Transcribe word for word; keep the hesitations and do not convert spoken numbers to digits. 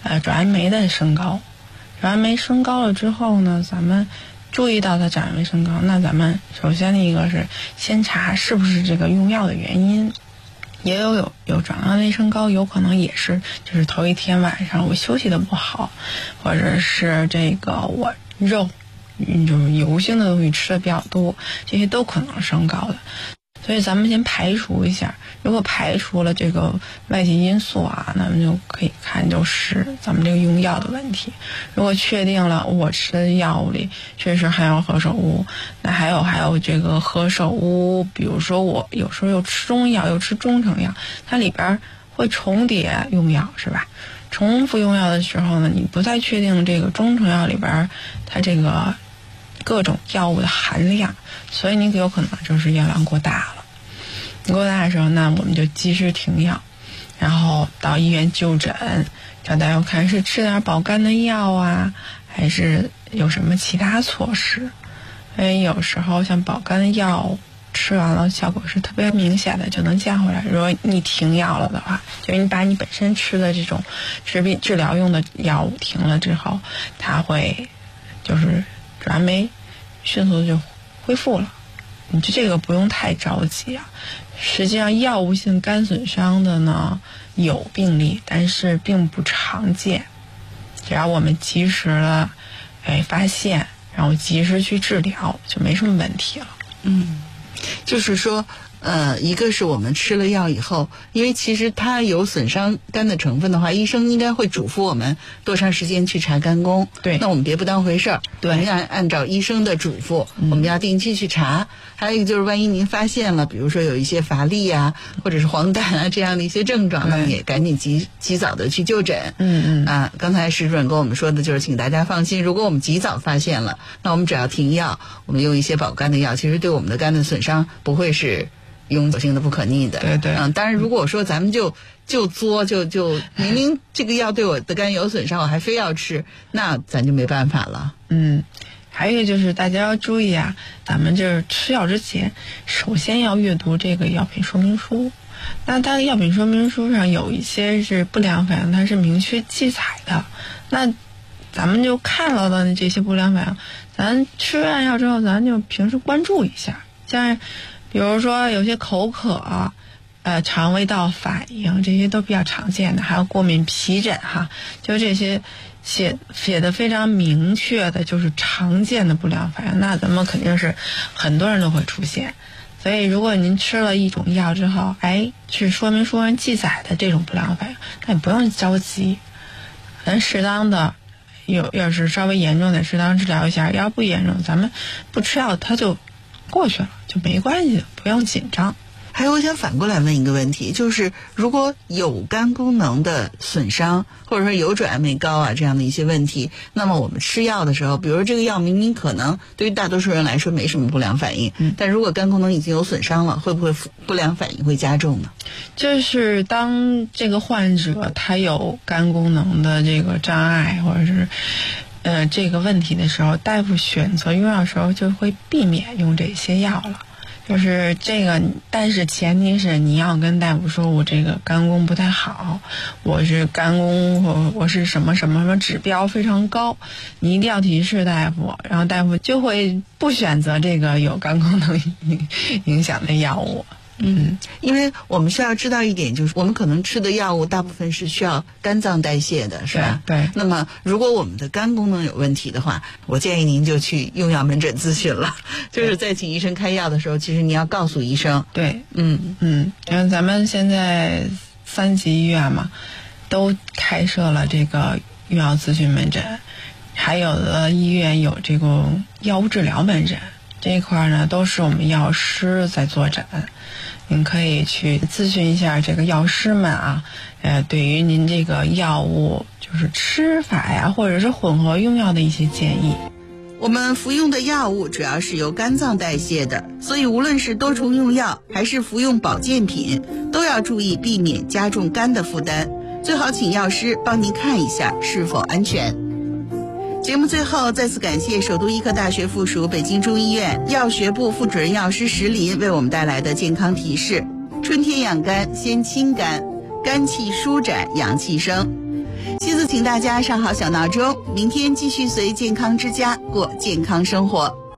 呃转氨酶的升高。转氨酶升高了之后呢，咱们注意到它转氨酶升高，那咱们首先的一个是先查是不是这个用药的原因。也有有有转氨酶升高，有可能也是就是头一天晚上我休息的不好，或者是这个我肉嗯就是油性的东西吃的比较多，这些都可能升高的。所以咱们先排除一下，如果排除了这个外界因素啊，那么就可以看就是咱们这个用药的问题。如果确定了我吃的药物里确实含有何首乌，那还有还有这个何首乌，比如说我有时候又吃中药又吃中成药，它里边会重叠用药是吧？重复用药的时候呢，你不太确定这个中成药里边它这个各种药物的含量，所以你有可能就是药量过大了。过大的时候，那我们就及时停药，然后到医院就诊，找大夫看是吃点保肝的药啊，还是有什么其他措施。因为有时候像保肝的药吃完了效果是特别明显的，就能降回来。如果你停药了的话，就是你把你本身吃的这种治病治疗用的药物停了之后，它会就是转氨酶迅速就恢复了。你这个不用太着急啊。实际上药物性肝损伤的呢有病例，但是并不常见。只要我们及时的哎发现，然后及时去治疗，就没什么问题了。 嗯，就是说呃，一个是我们吃了药以后，因为其实它有损伤肝的成分的话，医生应该会嘱咐我们多长时间去查肝功。 对， 那我们别不当回事儿， 对， 我们要按照医生的嘱咐，嗯、我们要定期去查。还有一个就是，万一您发现了，比如说有一些乏力啊，或者是黄疸啊这样的一些症状，那么也赶紧及及早的去就诊。 嗯嗯啊，刚才石主任跟我们说的就是，请大家放心，如果我们及早发现了，那我们只要停药，我们用一些保肝的药，其实对我们的肝的损伤不会是永久性的不可逆的。 对对。 嗯，当然如果说咱们就就作就就明明这个药对我的肝有损伤，我还非要吃，那咱就没办法了。 嗯。还有一个就是大家要注意啊，咱们就是吃药之前，首先要阅读这个药品说明书。那它的药品说明书上有一些是不良反应，它是明确记载的。那咱们就看到的这些不良反应，咱吃完药之后，咱就平时关注一下。像比如说有些口渴、呃肠胃道反应，这些都比较常见的，还有过敏皮疹哈，就这些。写写的非常明确的就是常见的不良反应，那咱们肯定是很多人都会出现。所以如果您吃了一种药之后，哎，是说明书上记载的这种不良反应，那你不用着急，咱适当的有要是稍微严重点适当治疗一下，要不严重咱们不吃药它就过去了，就没关系，不用紧张。 还有我想反过来问一个问题，就是如果有肝功能的损伤，或者说有转氨酶高啊这样的一些问题，那么我们吃药的时候，比如说这个药明明可能对于大多数人来说没什么不良反应，嗯、但如果肝功能已经有损伤了，会不会不良反应会加重呢？ 就是当这个患者他有肝功能的这个障碍或者是呃这个问题的时候，大夫选择用药的时候就会避免用这些药了。就是这个，但是前提是你要跟大夫说，我这个肝功不太好，我是肝功，我我是什么什么什么指标非常高，你一定要提示大夫，然后大夫就会不选择这个有肝功能影影响的药物。 嗯，因为我们需要知道一点，就是我们可能吃的药物大部分是需要肝脏代谢的，是吧？ 对。对。 那么，如果我们的肝功能有问题的话，我建议您就去用药门诊咨询了。就是在请医生开药的时候，其实你要告诉医生。 对。 嗯嗯，因为咱们现在三级医院嘛，都开设了这个用药咨询门诊，还有的医院有这个药物治疗门诊。这一块呢，都是我们药师在坐诊，您可以去咨询一下这个药师们啊，呃，对于您这个药物就是吃法呀，或者是混合用药的一些建议。 我们服用的药物主要是由肝脏代谢的，所以无论是多重用药还是服用保健品，都要注意避免加重肝的负担，最好请药师帮您看一下是否安全。节目最后再次感谢首都医科大学附属北京中医院药学部副主任药师石林为我们带来的健康提示：春天养肝先清肝，肝气舒展阳气生。 西子请大家上好小闹钟，明天继续随健康之家过健康生活。